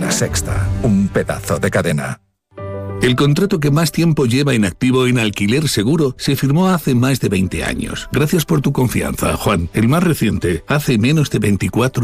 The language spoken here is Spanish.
La Sexta, un pedazo de cadena. El contrato que más tiempo lleva inactivo en Alquiler Seguro se firmó hace más de 20 años. Gracias por tu confianza, Juan. El más reciente, hace menos de 24